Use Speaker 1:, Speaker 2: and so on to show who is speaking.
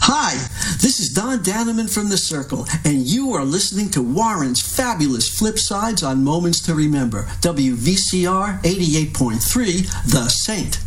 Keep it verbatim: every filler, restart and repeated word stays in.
Speaker 1: Hi, this is Don Daneman from The Circle, and you are listening to Warren's fabulous flip sides on Moments to Remember, W V C R eighty-eight point three, The Saint.